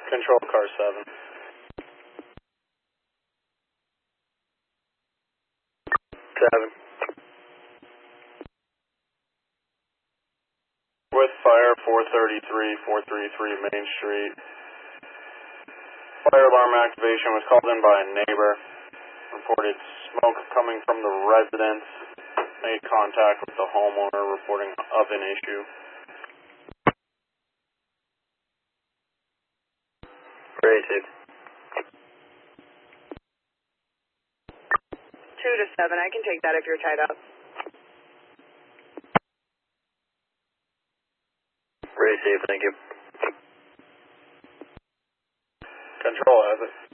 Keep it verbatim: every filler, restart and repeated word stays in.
Control car seven. Seven. With fire four thirty-three, four thirty-three Main Street. Fire alarm activation was called in by a neighbor. Reported smoke coming from the residence. Made contact with the homeowner reporting of an issue. Rated. Two to seven. I can take that if you're tied up. Very safe, thank you. Control has it.